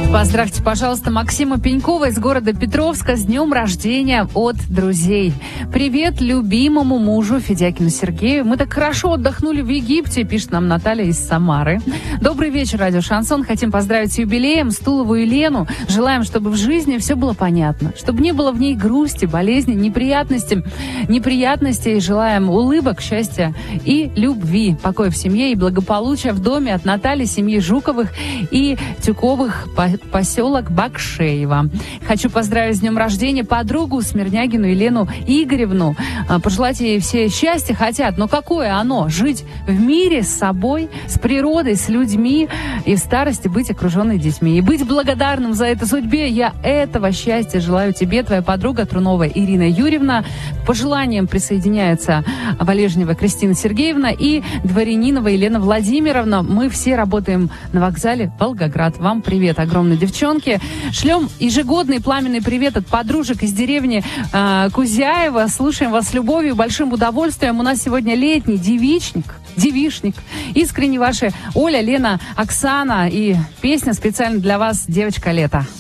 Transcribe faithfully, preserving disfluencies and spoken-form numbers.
Поздравьте, пожалуйста, Максима Пенькова из города Петровска с днем рождения от друзей. Привет любимому мужу Федякину Сергею. Мы так хорошо отдохнули в Египте, пишет нам Наталья из Самары. Добрый вечер, радио Шансон. Хотим поздравить с юбилеем Стулову Елену. Желаем, чтобы в жизни все было понятно, чтобы не было в ней грусти, болезни, неприятностей. Неприятностей. Желаем улыбок, счастья и любви, покоя в семье и благополучия в доме от Натальи, семьи Жуковых и Тюковых, поселок Бакшеево. Хочу поздравить с днем рождения подругу Смирнягину Елену Игоревну. Пожелать ей все счастья хотят. Но какое оно? Жить в мире с собой, с природой, с людьми и в старости быть окруженной детьми. И быть благодарным за это судьбе. Я этого счастья желаю тебе, твоя подруга Трунова Ирина Юрьевна. К пожеланиям присоединяются Валежнева Кристина Сергеевна и Дворянинова Елена Владимировна. Мы все работаем на вокзале Волгоград. Вам привет огромный, девчонки. Шлем ежегодный пламенный привет от подружек из деревни э, Кузяева. Слушаем вас с любовью, большим удовольствием. У нас сегодня летний девичник, девишник. Искренне ваши Оля, Лена, Оксана. И песня специально для вас «Девочка лета».